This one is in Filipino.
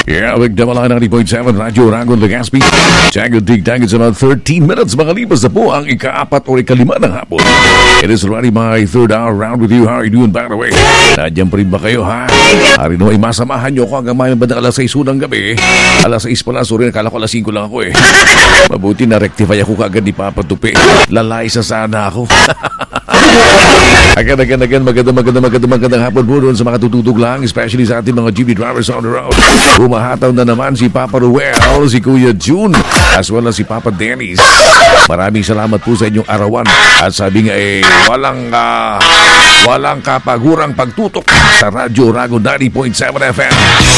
Yeah, nagdamala 90.7 Radyo Ragon Legazpi. Tagod tig-tagod sa mga 13 minutes makalipas na po ang ika-4 o ika-5 ng hapon. It is already my third hour round with you. How are you doing, by the way? Nandiyan pa rin ba kayo, ha? Hari no, ay masamahan nyo ako hanggang may bandang alas 6 ng gabi. Alas 6 pala, sorry, nakala ko alas 5 lang ako eh. Mabuti na rectify ako kagad ni Papa Tupi. Lalay sa sana ako. Magandang hapon po doon sa mga tututog lang, especially sa ating mga jeepney drivers on the road. Humahataw na naman si Papa Ruel, si Kuya June, as well as si Papa Dennis. Maraming salamat po sa inyong arawan. At sabi nga walang kapagurang pagtutok sa Radyo Ragon 90.7 FM.